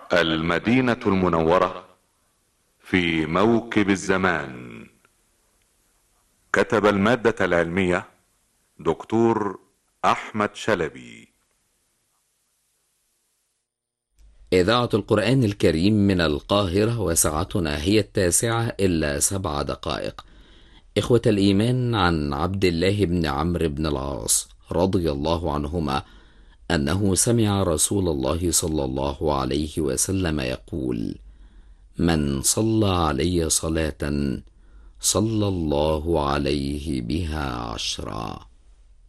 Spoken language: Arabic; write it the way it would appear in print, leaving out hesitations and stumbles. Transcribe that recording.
المدينة المنورة في موكب الزمان. كتب المادة العلمية دكتور أحمد شلبي. إذاعة القرآن الكريم من القاهرة، وساعتنا هي 9:07. إخوة الإيمان، عن عبد الله بن عمرو بن العاص رضي الله عنهما أنه سمع رسول الله صلى الله عليه وسلم يقول: من صلى علي صلاة صلى الله عليه بها 10.